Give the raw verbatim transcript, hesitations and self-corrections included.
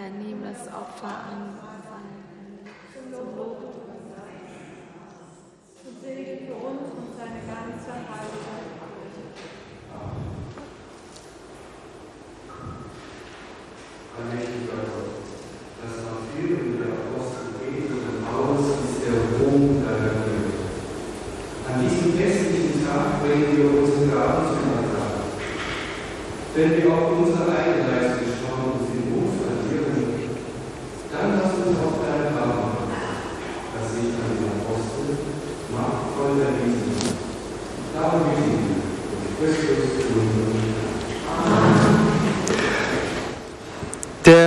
er nimm das Opfer an und seine zum Lob. Und segne für uns und seine ganze heilige Kirche. Allmächtiger Gott, das Martyrium der Apostel Petrus und Paulus ist der Ruhm deiner Kirche. An diesem festlichen Tag bringen wir unsere Gaben zum Altar. Wenn wir auf unsere eigene Leistung schauen und den Ruf verlieren, dann lass uns auf dein Rahmen, das sich an den Apostel machtvoll erwiesen hat. Darum bitten wir, durch Christus, unseren